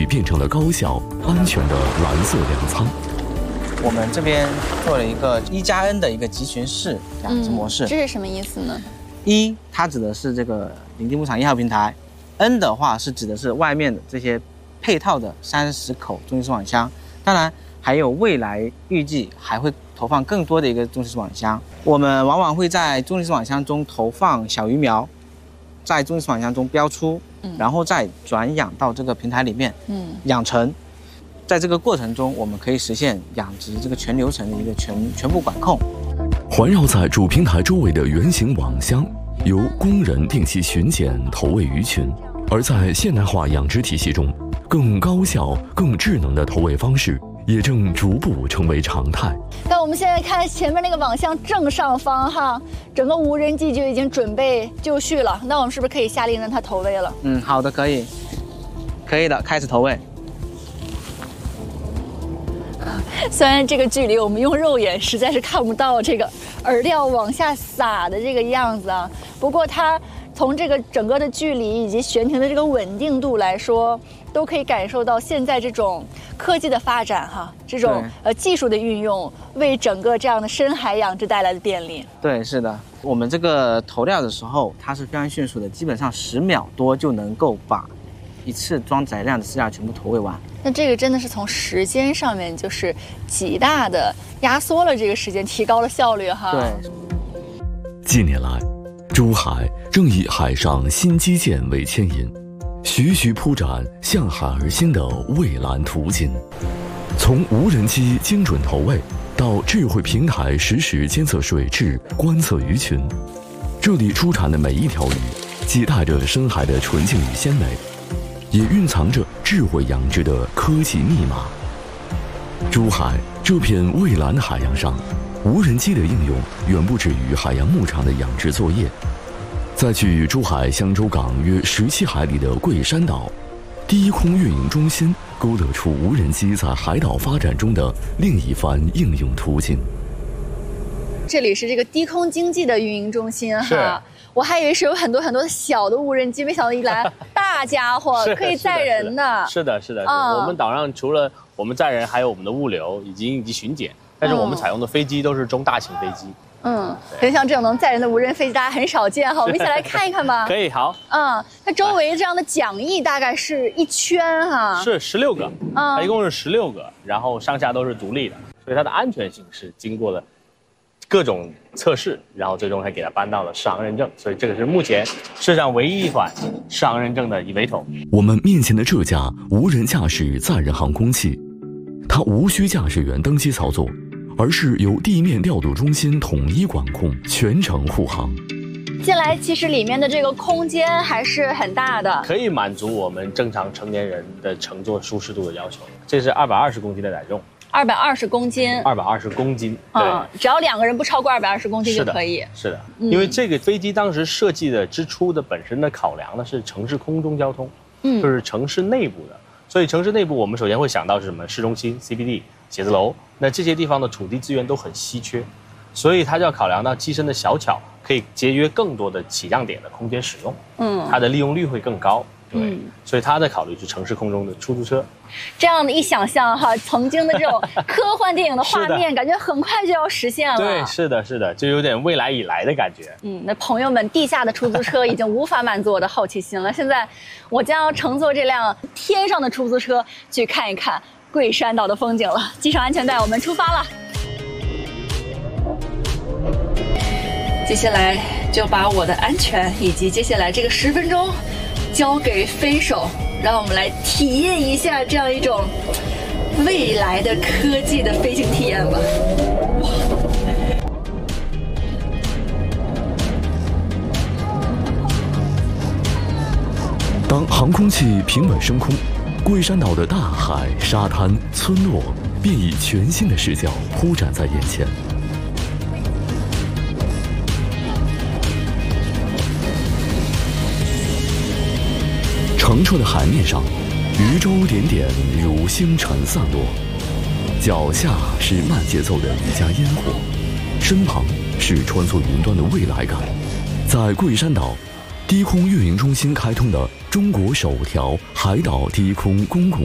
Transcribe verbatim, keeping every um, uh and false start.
变成了高效、安全的蓝色粮仓。 我们这边做了一个一加 N 的一个集群式养殖模式。 嗯、这是什么意思呢？ 一，它指的是这个林地牧场一号平台 ；N 的话是指的是外面的这些配套的三十口中心式网箱。当然，还有未来预计还会投放更多的一个中心式网箱。我们往往会在中心式网箱中投放小鱼苗，在中心式网箱中标出，嗯、然后再转养到这个平台里面，嗯，养成。在这个过程中，我们可以实现养殖这个全流程的一个全全部管控。 环绕在主平台周围的圆形网箱，由工人定期巡检投喂鱼群。而在现代化养殖体系中，更高效、更智能的投喂方式也正逐步成为常态。 但我们现在看前面那个网箱正上方哈，整个无人机就已经准备就绪了。那我们是不是可以下令让它投喂了？ 嗯，好的，可以，可以的，开始投喂。 虽然这个距离我们用肉眼实在是看不到这个饵料往下撒的这个样子啊，不过它从这个整个的距离以及悬停的这个稳定度来说，都可以感受到现在这种科技的发展哈，这种呃技术的运用为整个这样的深海养殖带来的便利。 对，是的，我们这个投料的时候它是非常迅速的，基本上十秒多就能够把一次装载量的饲料全部投喂完。 那这个真的是从时间上面就是极大的压缩了这个时间，提高了效率哈。 对。 近年来，珠海正以海上新基建为牵引，徐徐铺展向海而兴的蔚蓝途径。从无人机精准投喂到智慧平台实时监测水质、观测鱼群，这里出产的每一条鱼，既带着深海的纯净与鲜美，也蕴藏着智慧养殖的科技密码。珠海这片蔚蓝的海洋上，无人机的应用远不止于海洋牧场的养殖作业。在距珠海香洲港约十七海里的桂山岛，低空运营中心勾勒出无人机在海岛发展中的另一番应用途径。 这里是这个低空经济的运营中心哈，我还以为是有很多很多小的无人机，没想到一来大家伙可以载人的。 是的，是的，是的。嗯、我们岛上除了我们载人，还有我们的物流以及以及巡检，但是我们采用的飞机都是中大型飞机。 嗯，可能像这种能载人的无人飞机，大家很少见哈。我们一起来看一看吧。 可以，好。 嗯，它周围这样的桨翼大概是一圈哈。 是十六个，嗯，它一共是十六个，然后上下都是独立的，所以它的安全性是经过了各种测试，然后最终还给它颁到了适航认证。所以这个是目前世上唯一一款适航认证的以尾筒。 我们面前的这架无人驾驶载人航空器，它无需驾驶员登机操作，而是由地面调度中心统一管控，全程护航。 进来其实里面的这个空间还是很大的， 可以满足我们正常成年人的乘坐舒适度的要求。这是二百二十公斤的载重。 二百二十公斤， 二百二十公斤，对、 嗯，只要两个人不超过二百二十公斤就可以。 是的，是的、嗯，因为这个飞机当时设计的之初的本身的考量呢是城市空中交通，嗯，就是城市内部的，所以城市内部我们首先会想到是什么？市中心、C B D、写字楼，那这些地方的土地资源都很稀缺，所以它就要考量到机身的小巧，可以节约更多的起降点的空间使用，嗯，它的利用率会更高。对、嗯，所以他在考虑是城市空中的出租车。 这样的一想象哈，曾经的这种科幻电影的画面，感觉很快就要实现了。 对，是的，是的，就有点未来以来的感觉。 嗯，那朋友们，地下的出租车已经无法满足我的好奇心了。现在，我将要乘坐这辆天上的出租车去看一看桂山岛的风景了。系上安全带，我们出发了。接下来就把我的安全以及接下来这个十分钟交给飞手，让我们来体验一下这样一种未来的科技的飞行体验吧。哇！ 当航空器平稳升空，桂山岛的大海、沙滩、村落便以全新的视角铺展在眼前。澄澈的海面上，渔舟点点如星辰散落，脚下是慢节奏的渔家烟火，身旁是穿梭云端的未来感。在桂山岛，低空运营中心开通的中国首条海岛低空公共